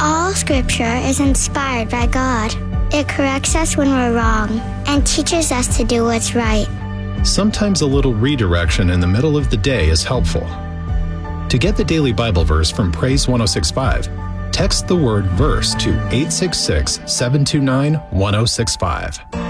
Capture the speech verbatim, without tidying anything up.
All Scripture is inspired by God. It corrects us when we're wrong and teaches us to do what's right. Sometimes a little redirection in the middle of the day is helpful. To get the daily Bible verse from Praise one oh six point five, text the word verse to eight six six, seven two nine, one oh six five.